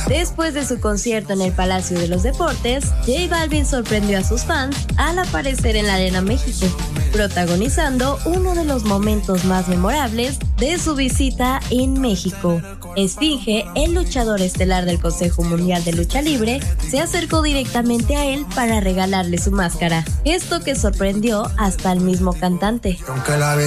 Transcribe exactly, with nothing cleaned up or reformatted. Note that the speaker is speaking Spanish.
Después de su concierto en el Palacio de los Deportes, J Balvin sorprendió a sus fans al aparecer en la Arena México, protagonizando uno de los momentos más memorables de su visita en México. Esfinge, el luchador estelar del Consejo Mundial de Lucha Libre, se acercó directamente a él para regalarle su máscara, gesto que sorprendió hasta al mismo cantante.